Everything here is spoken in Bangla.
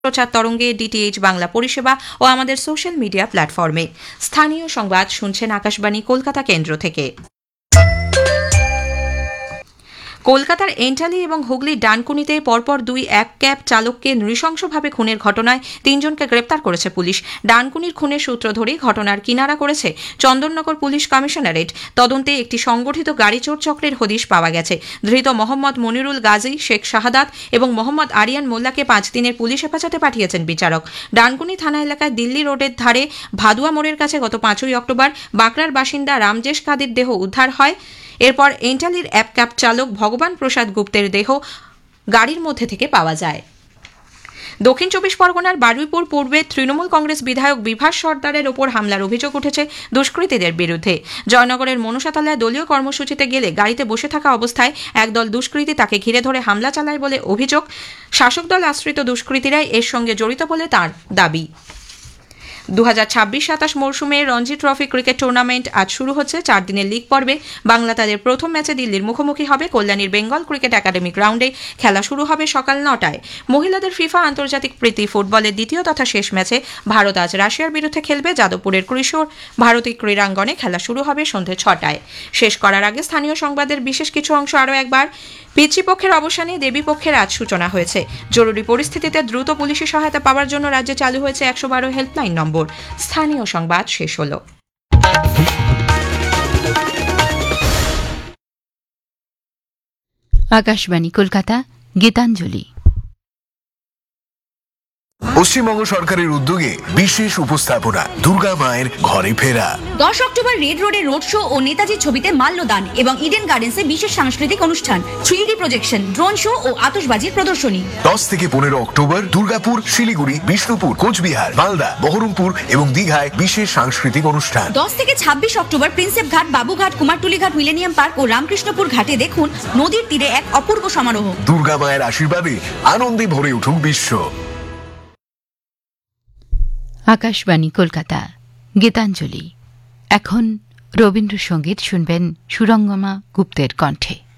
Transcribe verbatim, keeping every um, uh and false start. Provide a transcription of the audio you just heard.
প্রচার তরঙ্গে, ডিটিএইচ বাংলা পরিষেবা ও আমাদের সোশ্যাল মিডিয়া প্ল্যাটফর্মে। স্থানীয় সংবাদ শুনছেন আকাশবাণী কলকাতা কেন্দ্র থেকে। কলকাতার এন্টালি এবং হুগলির ডানকুনিতে পরপর দুই এক ক্যাব চালককে নৃশংসভাবে খুনের ঘটনায় তিনজনকে গ্রেপ্তার করেছে পুলিশ। ডানকুনির খুনের সূত্র ধরে ঘটনার কিনারা করেছে চন্দননগর পুলিশ কমিশনারেট। তদন্তে একটি সংগঠিত গাড়ি চোর চক্রের হদিশ পাওয়া গেছে। ধৃত মোহাম্মদ মনিরুল গাজী, শেখ শাহাদাত এবং মোহাম্মদ আরিয়ান মোল্লাকে পাঁচ দিনের পুলিশ হেফাজতে পাঠিয়েছেন বিচারক। ডানকুনি থানা এলাকায় দিল্লি রোডের ধারে ভাদুয়া মোড়ের কাছে গত পাঁচই অক্টোবর বাঁকড়ার বাসিন্দা রামজেশ কাদির দেহ উদ্ধার হয়। এরপর এন্টালির অ্যাপ ক্যাব চালক ভগবান প্রসাদ গুপ্তের দেহ গাড়ির মধ্যে থেকে পাওয়া যায়। দক্ষিণ চব্বিশ পরগনার বারুইপুর পূর্বে তৃণমূল কংগ্রেস বিধায়ক বিভাস সর্দারের ওপর হামলার অভিযোগ উঠেছে দুষ্কৃতীদের বিরুদ্ধে। জয়নগরের মনসাতলায় দলীয় কর্মসূচিতে গেলে গাড়িতে বসে থাকা অবস্থায় একদল দুষ্কৃতী তাকে ঘিরে ধরে হামলা চালায় বলে অভিযোগ। শাসক দল আশ্রিত দুষ্কৃতীরাই এর সঙ্গে জড়িত বলে তাঁর দাবি। দু হাজার ছাব্বিশ সাতাশ মরশুমে রঞ্জি ট্রফি ক্রিকেট টুর্নামেন্ট আজ শুরু হচ্ছে। চার দিনের লিগ পর্বে বাংলা তাদের প্রথম ম্যাচে দিল্লির মুখোমুখি হবে। কল্যাণীর বেঙ্গল ক্রিকেট একাডেমি গ্রাউন্ডে খেলা শুরু হবে সকাল নটায়। মহিলাদের ফিফা আন্তর্জাতিক প্রীতি ফুটবলের দ্বিতীয় তথা শেষ ম্যাচে ভারত আজ রাশিয়ার বিরুদ্ধে খেলবে। যাদবপুরের কিশোর ভারতী ক্রীড়াঙ্গনে খেলা শুরু হবে সন্ধে ছটায়। শেষ করার আগে স্থানীয় সংবাদের বিশেষ কিছু অংশ আরও একবার। পিতৃপক্ষের অবসানে দেবীপক্ষের আজ সূচনা হয়েছে। জরুরি পরিস্থিতিতে দ্রুত পুলিশি সহায়তা পাওয়ার জন্য রাজ্যে চালু হয়েছে একশো বারো হেল্পলাইন নম্বর। স্থানীয় সংবাদ শেষ হল। আকাশবাণী কলকাতা, গীতাঞ্জলি। পশ্চিমবঙ্গ সরকারের উদ্যোগে বিশেষ উপস্থাপনা দুর্গা মায়ের ঘরে ফেরা। দশ অক্টোবর রেড রোডে রোড শো ও নেতাজির ছবিতে মাল্যদান এবং ইডেন গার্ডেন্সে বিশেষ সাংস্কৃতিক অনুষ্ঠান, three D projection, drone show ও আতশবাজির প্রদর্শনী। দশ থেকে পনেরো অক্টোবর দুর্গাপুর, শিলিগুড়ি, বিষ্ণুপুর, কোচবিহার, মালদা, বহরমপুর এবং দীঘায় বিশেষ সাংস্কৃতিক অনুষ্ঠান। দশ থেকে ছাব্বিশ অক্টোবর প্রিন্সেপ ঘাট, বাবুঘাট, কুমারটুলি ঘাট, মিলেনিয়াম পার্ক ও রামকৃষ্ণপুর ঘাটে দেখুন নদীর তীরে এক অপূর্ব সমারোহ। দুর্গা মায়ের আশীর্বাদে আনন্দে ভরে উঠুক বিশ্ব। আকাশবাণী কলকাতা, গীতাঞ্জলি। এখন রবীন্দ্রসঙ্গীত শুনবেন সুরঙ্গমা গুপ্তের কণ্ঠে।